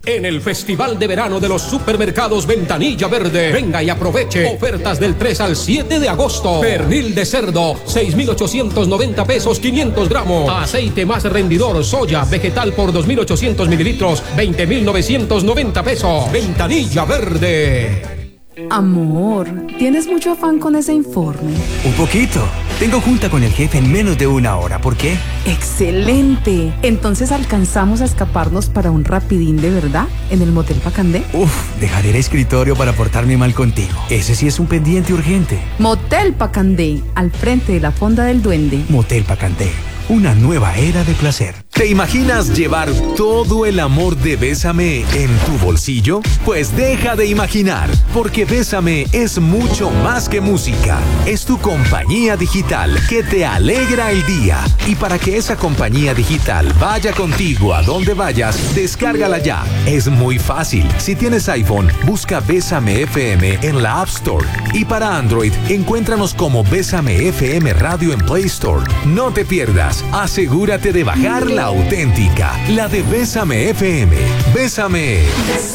En el Festival de Verano de los Supermercados Ventanilla Verde, venga y aproveche ofertas del 3 al 7 de agosto. Pernil de cerdo, 6,890 pesos, 500 gramos. Aceite más rendidor, soya, vegetal por 2,800 mililitros, 20,990 pesos. Ventanilla Verde. Amor, ¿tienes mucho afán con ese informe? Un poquito. Tengo junta con el jefe en menos de una hora. ¿Por qué? ¡Excelente! Entonces alcanzamos a escaparnos para un rapidín de verdad en el Motel Pacandé. Dejaré el escritorio para portarme mal contigo. Ese sí es un pendiente urgente. Motel Pacandé, al frente de la Fonda del Duende. Motel Pacandé, una nueva era de placer. ¿Te imaginas llevar todo el amor de Bésame en tu bolsillo? Pues deja de imaginar, porque Bésame es mucho más que música. Es tu compañía digital que te alegra el día. Y para que esa compañía digital vaya contigo a donde vayas, descárgala ya. Es muy fácil. Si tienes iPhone, busca Bésame FM en la App Store. Y para Android, encuéntranos como Bésame FM Radio en Play Store. No te pierdas. Asegúrate de bajar la auténtica, la de Bésame FM. Bésame.